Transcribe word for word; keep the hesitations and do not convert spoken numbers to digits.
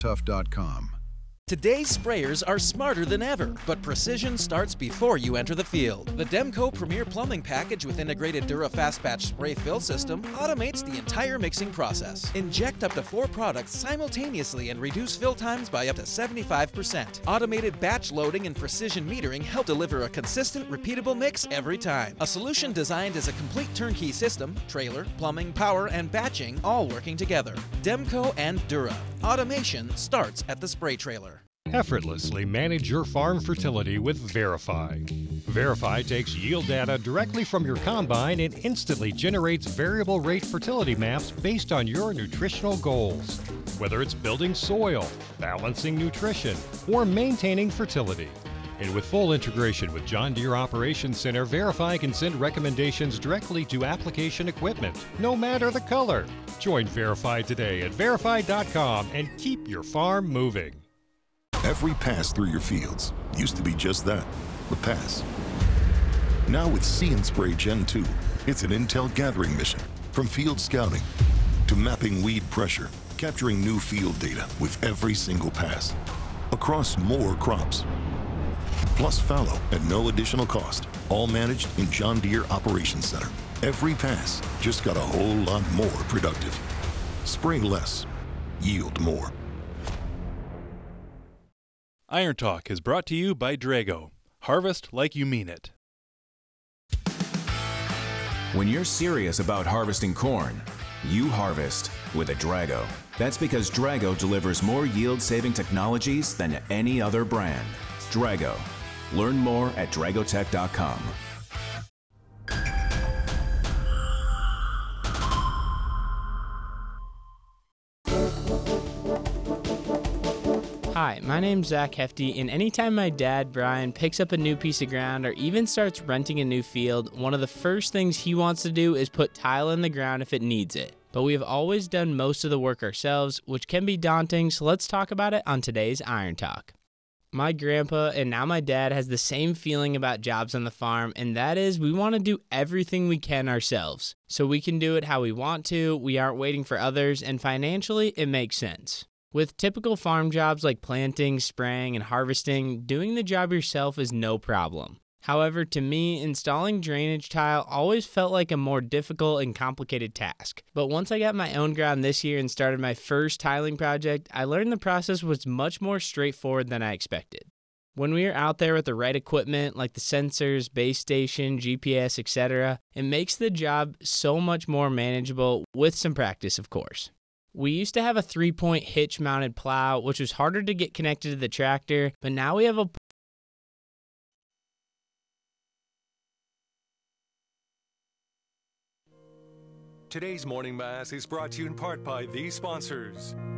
tough dot com. Today's sprayers are smarter than ever, but precision starts before you enter the field. The Demco Premier Plumbing Package with integrated Dura Fast Batch Spray Fill System automates the entire mixing process. Inject up to four products simultaneously and reduce fill times by up to seventy-five percent. Automated batch loading and precision metering help deliver a consistent, repeatable mix every time. A solution designed as a complete turnkey system, trailer, plumbing, power, and batching all working together. Demco and Dura. Automation starts at the spray trailer. Effortlessly manage your farm fertility with Verify. Verify takes yield data directly from your combine and instantly generates variable rate fertility maps based on your nutritional goals. Whether it's building soil, balancing nutrition, or maintaining fertility. And with full integration with John Deere Operations Center, Verify can send recommendations directly to application equipment, no matter the color. Join Verify today at verify dot com and keep your farm moving. Every pass through your fields used to be just that, a pass. Now with See and Spray Gen two, it's an intel gathering mission. From field scouting to mapping weed pressure, capturing new field data with every single pass. Across more crops. Plus fallow at no additional cost. All managed in John Deere Operations Center. Every pass just got a whole lot more productive. Spray less, yield more. Iron Talk is brought to you by Drago. Harvest like you mean it. When you're serious about harvesting corn, you harvest with a Drago. That's because Drago delivers more yield-saving technologies than any other brand. Drago. Learn more at dragotech dot com. Hi, my name's Zach Hefty, and anytime my dad, Brian, picks up a new piece of ground or even starts renting a new field, one of the first things he wants to do is put tile in the ground if it needs it. But we have always done most of the work ourselves, which can be daunting, so let's talk about it on today's Iron Talk. My grandpa and now my dad has the same feeling about jobs on the farm, and that is we want to do everything we can ourselves. So we can do it how we want to, we aren't waiting for others, and financially it makes sense. With typical farm jobs like planting, spraying, and harvesting, doing the job yourself is no problem. However, to me, installing drainage tile always felt like a more difficult and complicated task. But once I got my own ground this year and started my first tiling project, I learned the process was much more straightforward than I expected. When we are out there with the right equipment like the sensors, base station, G P S, et cetera, it makes the job so much more manageable with some practice, of course. We used to have a three-point hitch-mounted plow, which was harder to get connected to the tractor, but now we have a Today's Morning Mass is brought to you in part by these sponsors.